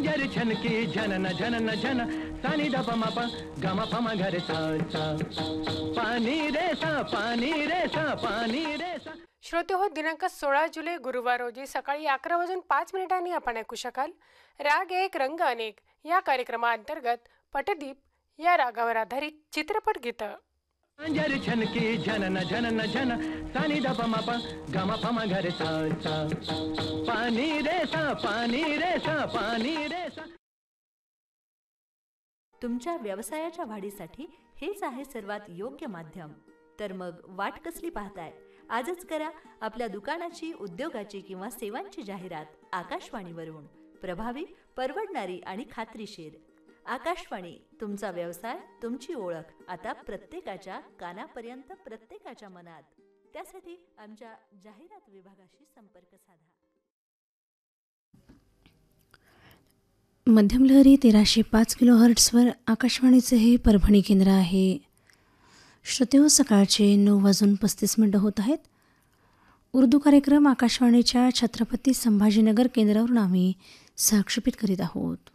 जर छनकी झनन झनन झन सानी द पमा प गमा पमा घरे सा सा पानी रे सा पानी रे सा पानी रे सा. श्रोते हो, दिनांक 16 जुलै गुरुवार रोजी सकाळी 11:05 आपण ऐकू शकाल राग एक रंग अनेक या कार्यक्रमाअंतर्गत पटदीप या रागावर आधारित चित्रपट गीतं. जर छनकी झनन झनन झन सानी द पमा प गमा पमा घरे सा सा पानी रे सा पानी रे सा पानी रे सा. तुमच्या व्यवसायाच्या वाढीसाठी हेच आहे सर्वात योग्य माध्यम. तर मग वाट कसली पाहताय? आजच करा आपल्या दुकानाची, उद्योगाची किंवा सेवांची जाहिरात आकाशवाणीवरून. प्रभावी, परवडणारी आणि खात्रीशीर. आकाशवाणी, तुमचा व्यवसाय, तुमची ओळख आता प्रत्येकाच्या कानापर्यंत, प्रत्येकाच्या मनात. त्यासाठी आमच्या जाहिरात विभागाशी संपर्क साधा. मध्यम लहरी 1305 किलोहर्ट्झवर आकाशवाणीचे हे परभणी केंद्र आहे. श्रोतेहो, सकाळचे 9:35 होत आहेत. उर्दू कार्यक्रम आकाशवाणीच्या छत्रपती संभाजीनगर केंद्रावरून आम्ही सहक्षेपित करीत आहोत.